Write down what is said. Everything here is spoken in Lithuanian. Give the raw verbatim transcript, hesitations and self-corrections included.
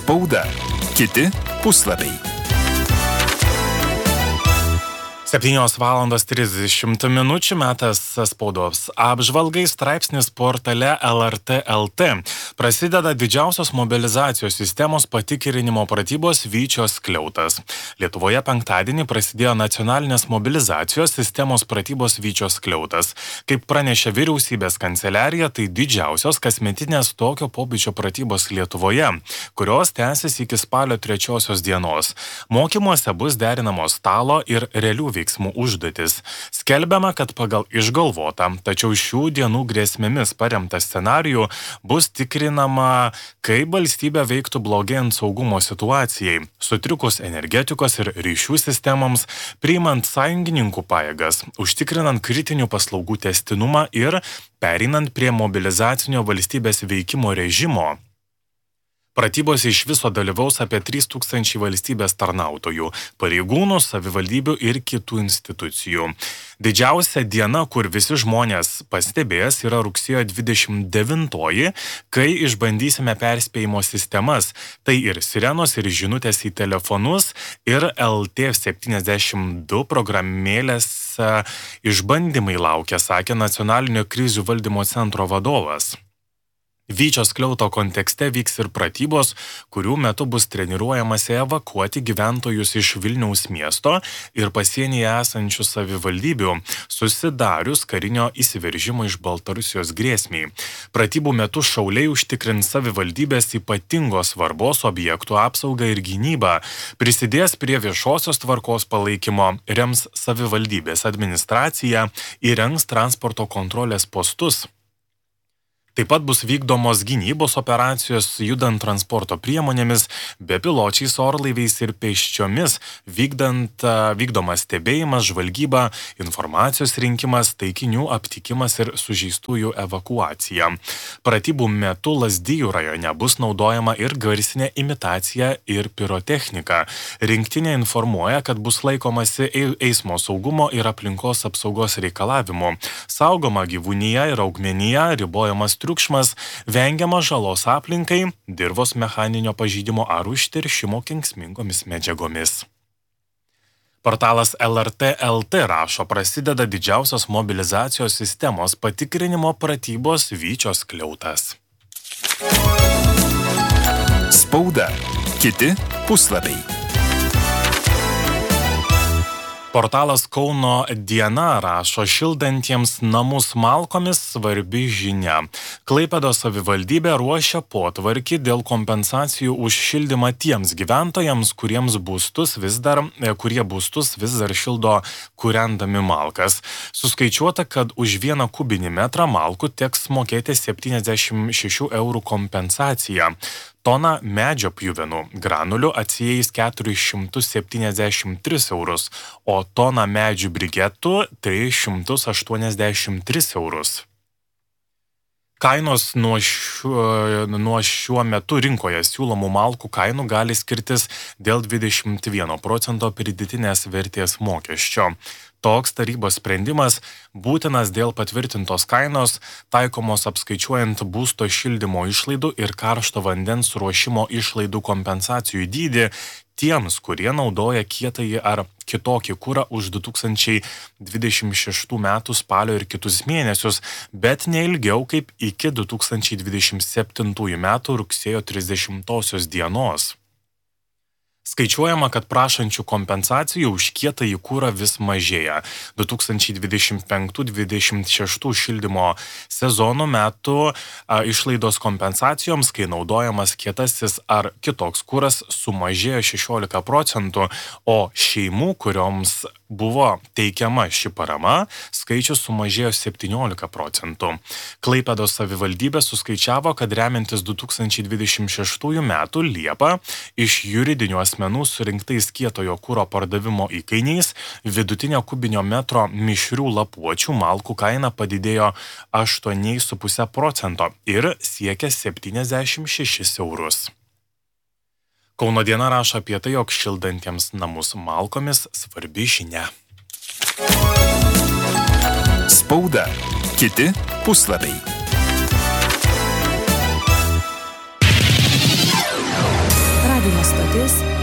Spauda. Kiti puslapiai. septynios valandos trisdešimt minučių metas spaudos apžvalgai. Straipsnis portale L R T L T. Prasideda didžiausios mobilizacijos sistemos patikrinimo pratybos Vyčio skliautas. Lietuvoje penktadienį prasidėjo nacionalinės mobilizacijos sistemos pratybos Vyčio skliautas. Kaip pranešė vyriausybės kanceliarija, tai didžiausios kasmetinės tokio pobūdžio pratybos Lietuvoje, kurios tęsis iki spalio trečiosios dienos. Mokymuose bus derinamos stalo ir realių veiksmų užduotis. Skelbiama, kad pagal išgalvotą, tačiau šių dienų grėsmėmis paremtą scenarijų bus tikrinama, kaip valstybė veiktų blogėjant saugumo situacijai, sutrikus energetikos ir ryšių sistemoms, priimant sąjungininkų pajėgas, užtikrinant kritinių paslaugų tęstinumą ir pereinant prie mobilizacinio valstybės veikimo režimo. Pratybose iš viso dalyvaus apie trys tūkstančiai valstybės tarnautojų, pareigūnų, savivaldybių ir kitų institucijų. Didžiausia diena, kur visi žmonės pastebės, yra rugsėjo dvidešimt devintoji, kai išbandysime perspėjimo sistemas. Tai ir sirenos, ir žinutės į telefonus, ir L T septyniasdešimt du programėlės išbandymai laukia, sakė Nacionalinio krizių valdymo centro vadovas. Vyčio skliauto kontekste vyks ir pratybos, kurių metu bus treniruojamasi evakuoti gyventojus iš Vilniaus miesto ir pasienyje esančių savivaldybių, susidarius karinio įsiveržimo iš Baltarusijos grėsmiai. Pratybų metu šauliai užtikrins savivaldybės ypatingos svarbos objektų apsaugą ir gynybą, prisidės prie viešosios tvarkos palaikymo, rems savivaldybės administraciją, įrengs transporto kontrolės postus. Taip pat bus vykdomos gynybos operacijos judant transporto priemonėmis, bepiločiais orlaiviais ir pėsčiomis, vykdant, vykdomas stebėjimas, žvalgyba, informacijos rinkimas, taikinių aptikimas ir sužeistųjų evakuacija. Pratybų metu Lazdijų rajone bus naudojama ir garsinė imitacija ir pirotechnika. Rinktinė informuoja, kad bus laikomasi eismo saugumo ir aplinkos apsaugos reikalavimų. Saugoma gyvūnija ir augmenija, ribojamas triukšmas, vengiama žalos aplinkai, dirvos mechaninio pažeidimo ar užteršimo kenksmingomis medžiagomis. Portalas L R T L T rašo, prasideda didžiausios mobilizacijos sistemos patikrinimo pratybos Vyčio skliautas. Spauda. Kiti puslapiai. Portalas Kauno diena rašo, šildantiems namus malkomis svarbi žinia. Klaipėdos savivaldybė ruošia potvarkį dėl kompensacijų už šildymą tiems gyventojams, kuriems būstus vis dar, kurie būstus vis dar šildo kūrendami malkas. Suskaičiuota, kad už vieną kubinį metrą malkų teks mokėti septyniasdešimt šešių eurų kompensaciją. Tona medžio pjuvenų granulių atsieis keturis šimtus septyniasdešimt tris eurus, o tona medžių brigetų tris šimtus aštuoniasdešimt tris eurus. Kainos nuo šiuo, nuo šiuo metu rinkoje siūlomų malkų kainų gali skirtis dėl dvidešimt vieno procento pridėtinės vertės mokesčio. Toks tarybos sprendimas būtinas dėl patvirtintos kainos, taikomos apskaičiuojant būsto šildymo išlaidų ir karšto vandens ruošimo išlaidų kompensacijų dydį tiems, kurie naudoja kietąjį ar kitokį kurą už du tūkstančiai dvidešimt šeštų metų spalio ir kitus mėnesius, bet ne ilgiau kaip iki du tūkstančiai dvidešimt septintųjų metų rugsėjo trisdešimtosios dienos. Skaičiuojama, kad prašančių kompensacijų už kietąjį kurą vis mažėja. du tūkstančiai dvidešimt penktų dvidešimt šeštų šildymo sezono metu a, išlaidos kompensacijoms, kai naudojamas kietasis ar kitoks kuras, sumažėjo šešiolika procentų, o šeimų, kurioms buvo teikiama ši parama, skaičius sumažėjo septyniolika procentų. Klaipėdos savivaldybė suskaičiavo, kad remiantis du tūkstančiai dvidešimt šeštųjų metų Liepą iš juridinių asmenų surinktais kietojo kuro pardavimo įkainiais vidutinio kubinio metro mišrių lapuočių malkų kaina padidėjo aštuoni su puse procento ir siekia septyniasdešimt šešis eurus. Kauno diena rašo apie tai, jog šildantiems namus malkomis svarbi žinia. Spauda. Kiti puslapiai. radijo stotis